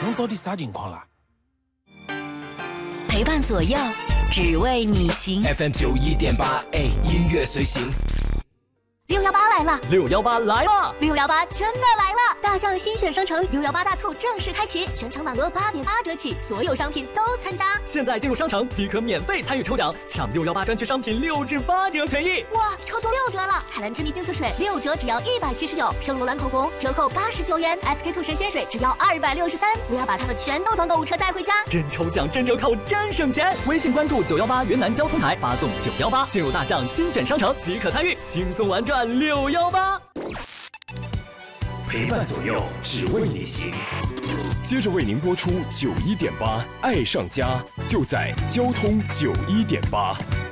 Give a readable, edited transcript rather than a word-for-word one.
侬到底啥情况啦？ 陪伴左右，只为你行。 FM 91.8，哎，音乐随行。 618来了 ，618来了 ，618真的来了！大象新选商城618大促正式开启，全场满额8.8折起，所有商品都参加。 现在进入商城即可免费参与抽奖，抢618专区商品6至8折权益。 哇，抽中6折了！海蓝之谜净色水6折只要179，圣罗兰口红折扣89元，SK2神仙水只要263。我要把它们全都装购物车带回家。 真抽奖，真折扣，真省钱！微信关注918云南交通台，发送918进入大象新选商城即可参与，轻松玩转618。 陪伴左右，只为你行。 接着为您播出91.8，爱上家就在交通91.8。